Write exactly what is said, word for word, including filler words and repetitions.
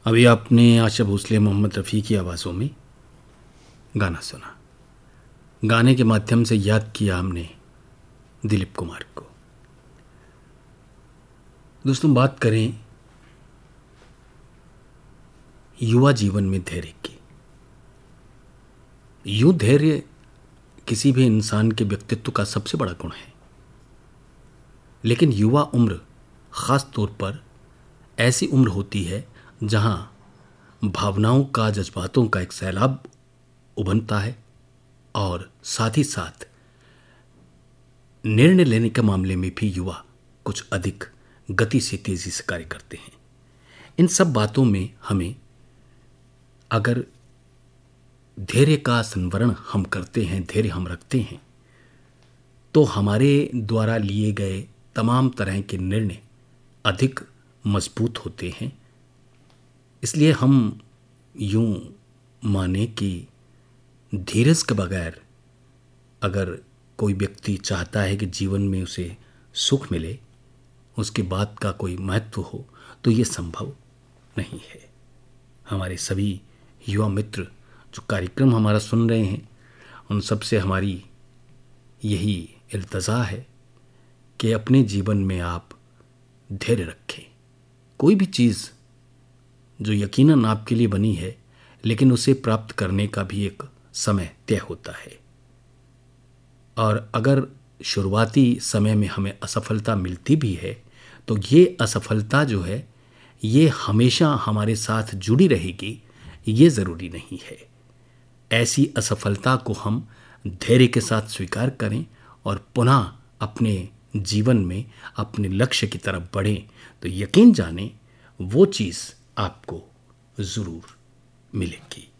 अभी आपने आशा भोसले, मोहम्मद रफ़ी की आवाज़ों में गाना सुना। गाने के माध्यम से याद किया हमने दिलीप कुमार को। दोस्तों, बात करें युवा जीवन में धैर्य की। यूँ धैर्य किसी भी इंसान के व्यक्तित्व का सबसे बड़ा गुण है, लेकिन युवा उम्र ख़ास तौर पर ऐसी उम्र होती है जहाँ भावनाओं का, जज्बातों का एक सैलाब उभरता है और साथ ही साथ निर्णय लेने के मामले में भी युवा कुछ अधिक गति से, तेजी से कार्य करते हैं। इन सब बातों में हमें अगर धैर्य का संवरण हम करते हैं, धैर्य हम रखते हैं, तो हमारे द्वारा लिए गए तमाम तरह के निर्णय अधिक मजबूत होते हैं। इसलिए हम यूं माने कि धीरज के बगैर अगर कोई व्यक्ति चाहता है कि जीवन में उसे सुख मिले, उसके बाद का कोई महत्व हो, तो ये संभव नहीं है। हमारे सभी युवा मित्र जो कार्यक्रम हमारा सुन रहे हैं, उन सब से हमारी यही इल्तजा है कि अपने जीवन में आप धैर्य रखें। कोई भी चीज़ जो यकीनन आपके लिए बनी है, लेकिन उसे प्राप्त करने का भी एक समय तय होता है। और अगर शुरुआती समय में हमें असफलता मिलती भी है, तो ये असफलता जो है ये हमेशा हमारे साथ जुड़ी रहेगी, ये ज़रूरी नहीं है। ऐसी असफलता को हम धैर्य के साथ स्वीकार करें और पुनः अपने जीवन में अपने लक्ष्य की तरफ बढ़ें, तो यकीन जानें वो चीज़ आपको ज़रूर मिलेगी।